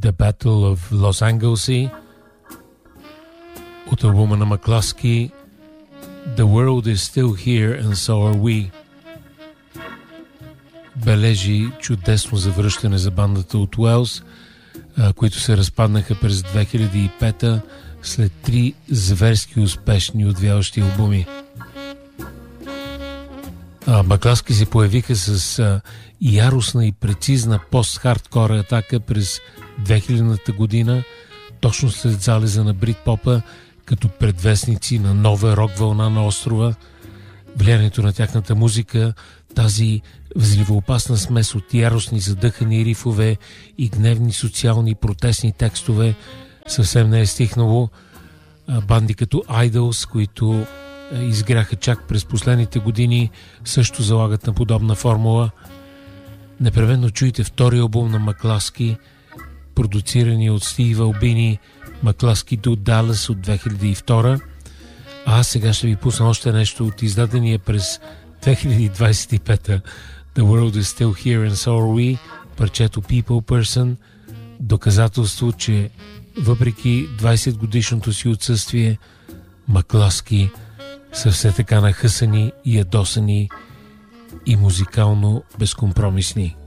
The Battle of Los Angeles от албума на Макласки The World is Still Here and So Are We. Бележи чудесно завръщане за бандата от Уелс, които се разпаднаха през 2005 след 3 зверски успешни отвяващи албуми. Макласки се появиха с яростна и прецизна пост-хардкор атака през 2000-та година, точно след залеза на брит-попа, като предвестници на нова рок вълна на острова. Влиянието на тяхната музика, тази взривоопасна смес от яростни задъхани рифове и гневни социални протестни текстове, съвсем не е стихнало. Банди като Idols, които изгряха чак през последните години, също залагат на подобна формула. Непременно чуйте втори албум на Макласки, продуцирани от Стив Албини, Макласки до Далас от 2002. А сега ще ви пусна още нещо от издадения през 2025 The World is Still Here and So Are We, парчето People Person, доказателство, че въпреки 20 годишното си отсъствие, Макласки са все така нахъсани и ядосани и музикално безкомпромисни.